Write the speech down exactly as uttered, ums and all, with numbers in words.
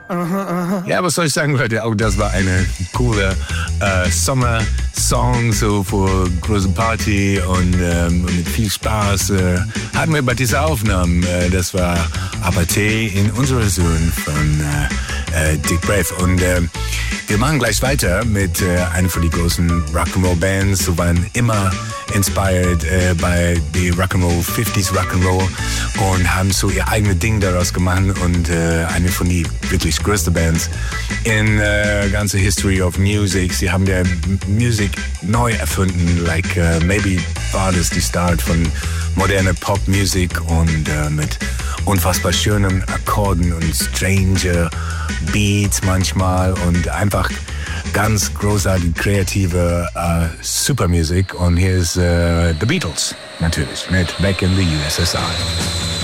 Ja, was soll ich sagen, Leute? Auch das war eine coole äh, Sommer-Song, so für große Party und ähm, mit viel Spaß. Äh, hatten wir bei dieser Aufnahme. Äh, das war Aparté in unserer Version von äh, äh, Dick Brave. Und äh, wir machen gleich weiter mit äh, einer von den großen Rock'n'Roll-Bands. So waren immer inspired äh, bei die Rock'n'Roll, fünfziger Rock'n'Roll und haben so ihr eigenes Ding daraus gemacht und äh, eine von den wirklich größten Bands in äh, ganze History of Music. Sie haben ja Musik neu erfunden, like uh, maybe war das die Start von moderner Popmusik und äh, mit unfassbar schönen Akkorden und stranger Beats manchmal und einfach ganz großartige, kreative uh, Supermusik. Und hier ist uh, The Beatles, natürlich, mit Back in the U S S R.